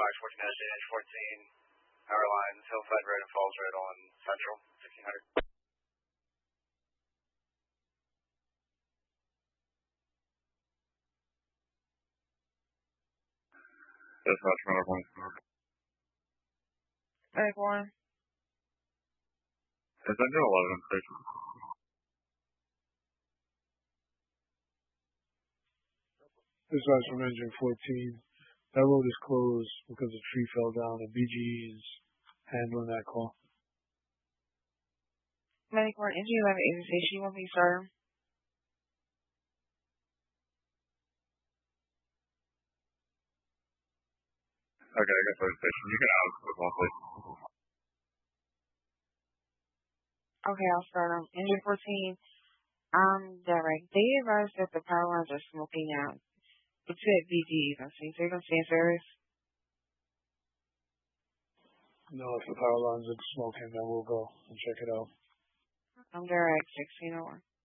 Fox 14-14, power lines, Hillside Road and Falls Road on Central, 1600. Dispatch, Medic 1. Medic 1. Is engine 11 in station? Dispatch from engine 14. That road is closed because a tree fell down and BGE is handling that call. Medic 1, engine 11 is in station. You want me to start him? Okay, I got third station. You can out with one, please. Okay, I'll start him. Engine 14, direct. They advised that the power lines are smoking out. It's at BGE. So you're going to stay in service? No, if the power lines are smoking, then we'll go and check it out. I'm direct, 1601.